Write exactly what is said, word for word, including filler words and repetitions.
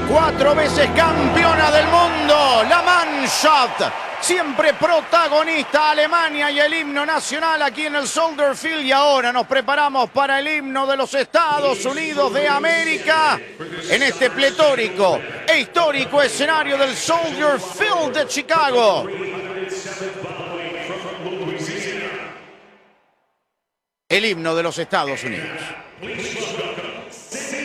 Cuatro veces campeona del mundo, la Mannschaft, siempre protagonista, Alemania, y el himno nacional aquí en el Soldier Field. Y ahora nos preparamos para el himno de los Estados Unidos de América en este pletórico e histórico escenario del Soldier Field de Chicago. El himno de los Estados Unidos.